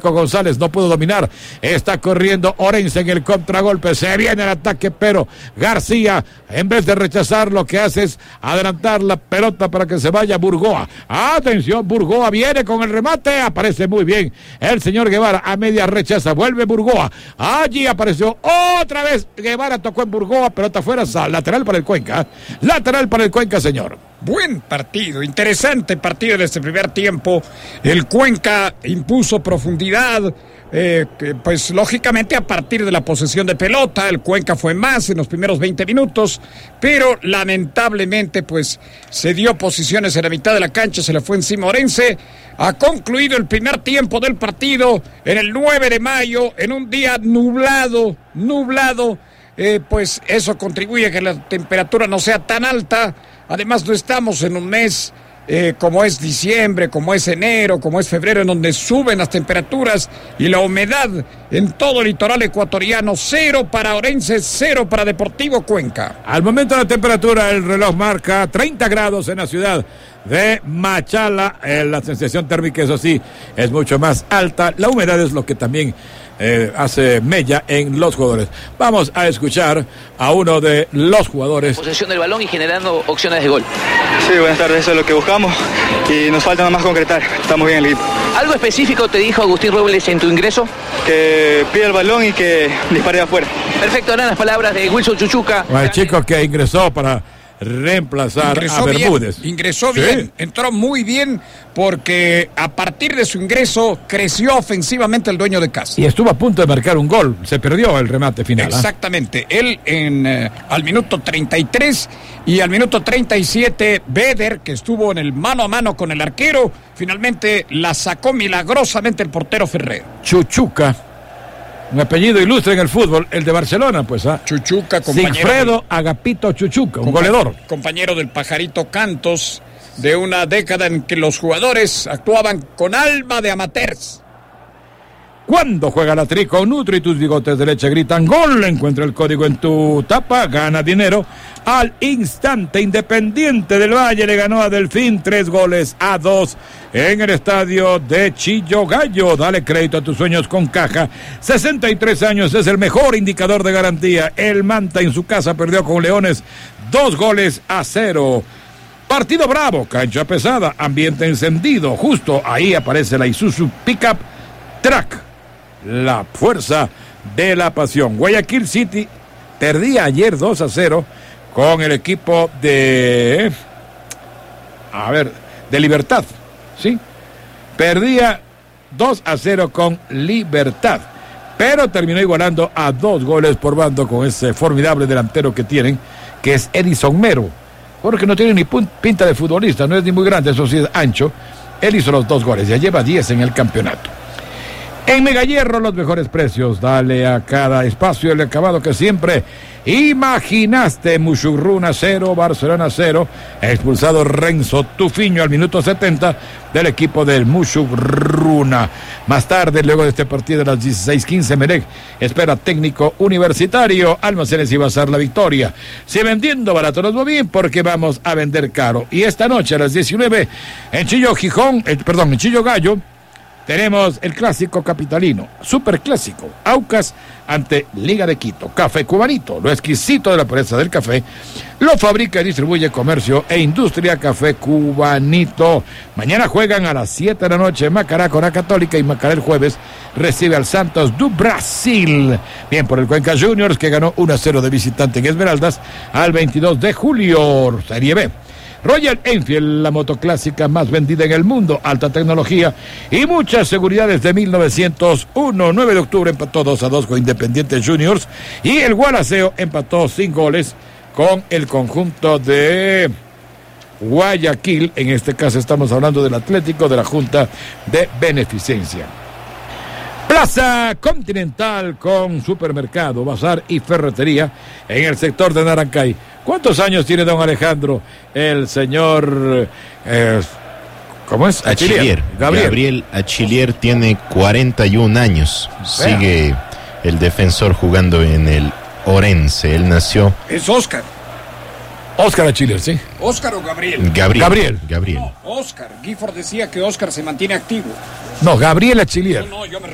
Nico González no pudo dominar. Está corriendo Orense en el contragolpe. Se viene el ataque, pero García, en vez de rechazar, lo que hace es adelantar la pelota para que se vaya Burgoa. Atención, Burgoa viene con el remate. Aparece muy bien el señor Guevara. A media rechaza. Vuelve Burgoa. Allí apareció otra vez. Guevara tocó en Burgoa. Pelota fuera. Lateral para el Cuenca. Lateral para el Cuenca, señor. Buen partido, interesante partido en este primer tiempo. El Cuenca impuso profundidad, pues lógicamente a partir de la posesión de pelota. El Cuenca fue más en los primeros 20 minutos, pero lamentablemente pues se dio posiciones en la mitad de la cancha, se le fue encima Orense. Ha concluido el primer tiempo del partido en el 9 de mayo, en un día nublado. Pues eso contribuye a que la temperatura no sea tan alta. Además no estamos en un mes como es diciembre, como es enero, como es febrero, en donde suben las temperaturas y la humedad en todo el litoral ecuatoriano. 0 para Orense, 0 para Deportivo Cuenca. Al momento de la temperatura, el reloj marca 30 grados en la ciudad de Machala. La sensación térmica, eso sí, es mucho más alta. La humedad es lo que también hace mella en los jugadores. Vamos a escuchar a uno de los jugadores. Posesión del balón y generando opciones de gol. Sí, buenas tardes, eso es lo que buscamos y nos falta nada más concretar. Estamos bien en el equipo. ¿Algo específico te dijo Agustín Robles en tu ingreso? Que pida el balón y que dispare de afuera. Perfecto, eran las palabras de Wilson Chuchuca. El chico que ingresó para reemplazar a Bermúdez. Ingresó bien, entró muy bien, porque a partir de su ingreso creció ofensivamente el dueño de casa. Y estuvo a punto de marcar un gol, se perdió el remate final. Exactamente, él al minuto 33 y al minuto 37, Beder, que estuvo en el mano a mano con el arquero, finalmente la sacó milagrosamente el portero Ferrer. Chuchuca. Un apellido ilustre en el fútbol, el de Barcelona, pues. Chuchuca, compañero. Sigfredo Agapito Chuchuca, un goleador. Compañero del Pajarito Cantos, de una década en que los jugadores actuaban con alma de amateurs. Cuando juega la Tri con Nutri, tus bigotes de leche gritan gol. Encuentra el código en tu tapa, gana dinero al instante. Independiente del Valle le ganó a Delfín 3-2 en el estadio de Chillo Gallo. Dale crédito a tus sueños con Caja. 63 años es el mejor indicador de garantía. El Manta en su casa perdió con Leones 2-0. Partido bravo, cancha pesada, ambiente encendido. Justo ahí aparece la Isuzu Pickup Track. La fuerza de la pasión. Guayaquil City perdía ayer 2-0 con el equipo de Libertad, ¿sí? Perdía 2-0 con Libertad, pero terminó igualando a 2 goles por bando con ese formidable delantero que tienen, que es Edison Mero, porque no tiene ni pinta de futbolista, no es ni muy grande, eso sí es ancho. Él hizo los 2 goles, ya lleva 10 en el campeonato. En Megahierro, los mejores precios. Dale a cada espacio el acabado que siempre imaginaste. Mushurruna 0, Barcelona 0. Expulsado Renzo Tufiño al minuto 70 del equipo del Mushurruna. Más tarde, luego de este partido de las 16:15, Melec espera técnico Universitario. Almacenes y Bazar La Victoria. Si vendiendo barato nos va bien, porque vamos a vender caro. Y esta noche a las 19 en Chillo Gallo, tenemos el clásico capitalino, superclásico, Aucas ante Liga de Quito. Café Cubanito, lo exquisito de la pureza del café, lo fabrica y distribuye Comercio e Industria Café Cubanito. Mañana juegan a las 7 de la noche Macará con la Católica, y Macará el jueves recibe al Santos do Brasil. Bien por el Cuenca Juniors, que ganó 1-0 de visitante en Esmeraldas al 22 de julio, Serie B. Royal Enfield, la motoclásica más vendida en el mundo, alta tecnología y muchas seguridades de 1901. 9 de octubre empató 2-2 con Independiente Juniors, y el Gualaceo empató 5 goles con el conjunto de Guayaquil. En este caso estamos hablando del Atlético de la Junta de Beneficencia. Plaza Continental con supermercado, bazar y ferretería en el sector de Narancay. ¿Cuántos años tiene don Alejandro? El señor, ¿cómo es? Achillier. Gabriel Achillier tiene 41 años. Sigue el defensor jugando en el Orense. Él nació... Es Oscar Achillier, ¿sí? ¿Oscar o Gabriel? Gabriel. No, Oscar. Gifford decía que Oscar se mantiene activo. No, Gabriel Achillier. No, yo me